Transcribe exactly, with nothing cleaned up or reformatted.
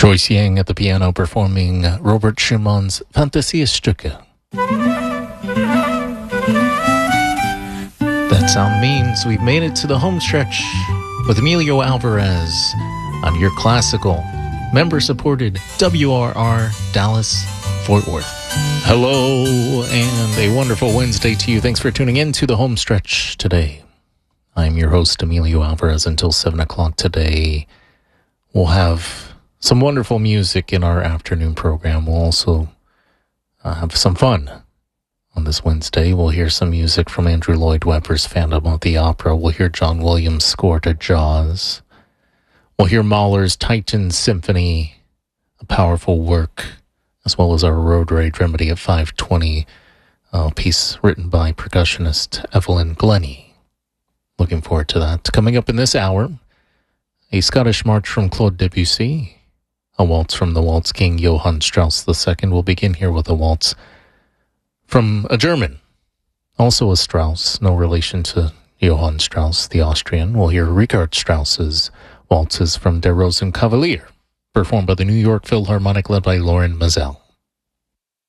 Joyce Yang at the piano performing Robert Schumann's Fantasiestücke. That sound means we've made it to the home stretch with Emilio Alvarez on your classical, member-supported W R R Dallas Fort Worth. Hello, and a wonderful Wednesday to you. Thanks for tuning in to the home stretch today. I'm your host, Emilio Alvarez, until seven o'clock today. We'll have some wonderful music in our afternoon program. We'll also uh, have some fun on this Wednesday. We'll hear some music from Andrew Lloyd Webber's Phantom of the Opera. We'll hear John Williams' score to Jaws. We'll hear Mahler's Titan Symphony, a powerful work, as well as our Road Rage Remedy at five twenty, a piece written by percussionist Evelyn Glennie. Looking forward to that. Coming up in this hour, a Scottish march from Claude Debussy, a waltz from the Waltz King Johann Strauss the Second. We'll begin here with a waltz from a German, also a Strauss, no relation to Johann Strauss, the Austrian. We'll hear Richard Strauss's waltzes from Der Rosenkavalier, performed by the New York Philharmonic, led by Loren Mazel.